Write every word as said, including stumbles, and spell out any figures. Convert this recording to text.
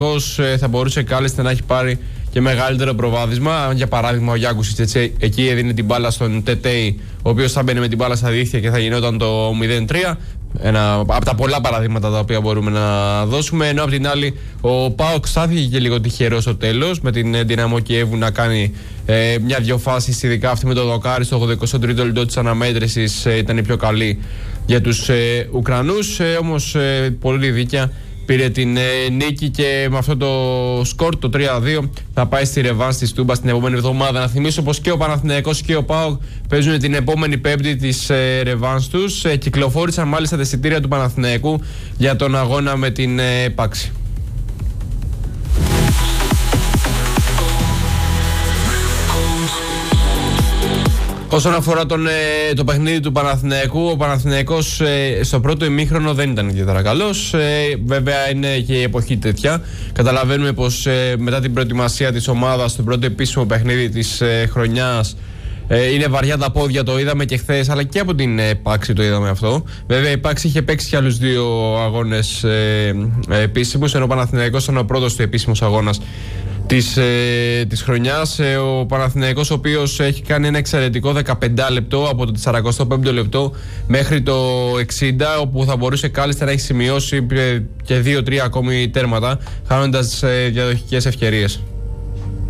θα μπορούσε κάλλιστα να έχει πάρει και μεγαλύτερο προβάδισμα. Για παράδειγμα, ο Γιάκουσιτς εκεί έδινε την μπάλα στον Τετέι, ο οποίος θα μπαίνει με την μπάλα στα δίχτυα και θα γινόταν το μηδέν τρία. Ένα από τα πολλά παραδείγματα τα οποία μπορούμε να δώσουμε. Ενώ από την άλλη, ο ΠΑΟΚ στάθηκε και λίγο τυχερό στο τέλος, με την Δυναμό Κιέβου να κάνει ε, μια-δυο φάσεις, ειδικά αυτή με το δοκάρι στο ογδοηκοστό τρίτο λεπτό της αναμέτρησης ε, ήταν η πιο καλή για τους ε, Ουκρανούς. Ε, όμως ε, πολύ δίκαια πήρε την ε, νίκη και με αυτό το σκορ, το τρία δύο, θα πάει στη ρεβάνς της Τούμπας την επόμενη εβδομάδα. Να θυμίσω πως και ο Παναθηναϊκός και ο ΠΑΟΚ παίζουν την επόμενη Πέμπτη της ε, ρεβάνς τους. Ε, κυκλοφόρησαν μάλιστα τα εισιτήρια του Παναθηναϊκού για τον αγώνα με την ε, Πάξη. Όσον αφορά τον, ε, το παιχνίδι του Παναθηναϊκού, ο Παναθηναϊκός ε, στο πρώτο ημίχρονο δεν ήταν ιδιαίτερα καλός. Ε, βέβαια είναι και η εποχή τέτοια. Καταλαβαίνουμε πως ε, μετά την προετοιμασία της ομάδας, στο πρώτο επίσημο παιχνίδι της ε, χρονιάς, ε, είναι βαριά τα πόδια, το είδαμε και χθες, αλλά και από την ε, Πάξη το είδαμε αυτό. Βέβαια η Πάξη είχε παίξει και άλλους δύο αγώνες ε, ε, επίσημους, ενώ ο Παναθηναϊκός ήταν ο πρώτος του επίσημος αγώνας Της, ε, της χρονιάς. ε, ο Παναθηναϊκός, ο οποίος έχει κάνει ένα εξαιρετικό δεκαπέντε λεπτό από το σαράντα πέμπτο λεπτό μέχρι το εξήντα, όπου θα μπορούσε κάλλιστα να έχει σημειώσει και δύο τρία ακόμη τέρματα, χάνοντας ε, διαδοχικές ευκαιρίες.